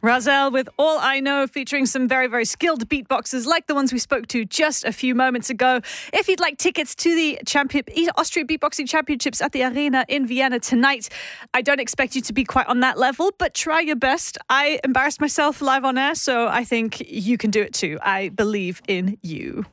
Rahzel with All I Know, featuring some very, very skilled beatboxers like the ones we spoke to just a few moments ago. If you'd like tickets to the Austrian Beatboxing Championships at the Arena in Vienna tonight, I don't expect you to be quite on that level, but try your best. I embarrassed myself live on air, so I think you can do it too. I believe in you.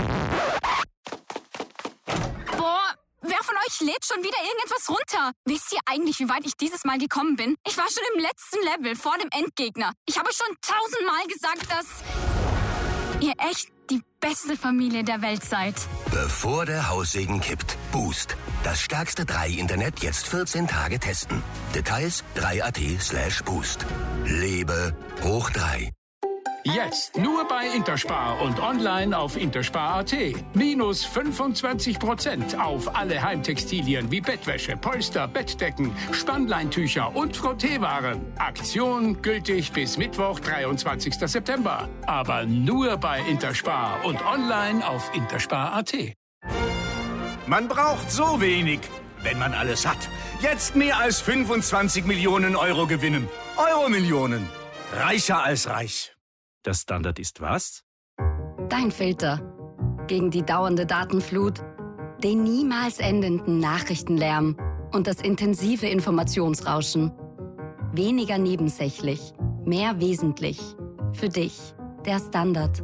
Wer von euch lädt schon wieder irgendetwas runter? Wisst ihr eigentlich, wie weit ich dieses Mal gekommen bin? Ich war schon im letzten Level vor dem Endgegner. Ich habe schon 1000-mal gesagt, dass ihr echt die beste Familie der Welt seid. Bevor der Haussegen kippt. Boost. Das stärkste 3-Internet jetzt 14 Tage testen. Details 3.at/boost. Lebe hoch 3. Jetzt nur bei Interspar und online auf interspar.at. Minus 25% auf alle Heimtextilien wie Bettwäsche, Polster, Bettdecken, Spannleintücher und Frotteewaren. Aktion gültig bis Mittwoch, 23. September. Aber nur bei Interspar und online auf interspar.at. Man braucht so wenig, wenn man alles hat. Jetzt mehr als 25 Millionen Euro gewinnen. Euro-Millionen. Reicher als reich. Der Standard ist was? Dein Filter. Gegen die dauernde Datenflut, den niemals endenden Nachrichtenlärm und das intensive Informationsrauschen. Weniger nebensächlich, mehr wesentlich. Für dich, der Standard.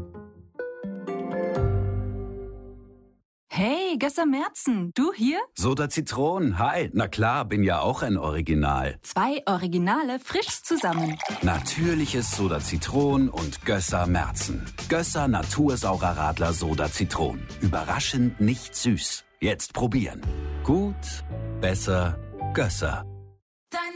Hey, Gösser Merzen, du hier? Soda Zitron, hi. Na klar, bin ja auch ein Original. 2 Originale frisch zusammen. Natürliches Soda Zitron und Gösser Merzen. Gösser Natursaurer Radler Soda Zitron. Überraschend nicht süß. Jetzt probieren. Gut, besser, Gösser.